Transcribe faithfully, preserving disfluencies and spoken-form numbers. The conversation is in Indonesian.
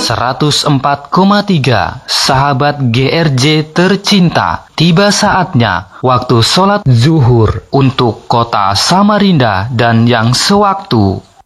seratus empat koma tiga sahabat G R J tercinta, tiba saatnya waktu sholat zuhur untuk kota Samarinda dan yang sewaktu.